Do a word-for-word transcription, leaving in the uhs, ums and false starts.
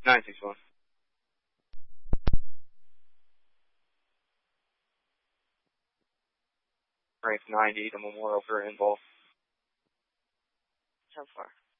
nine six one. Rank ninety, the Memorial for involved. So far.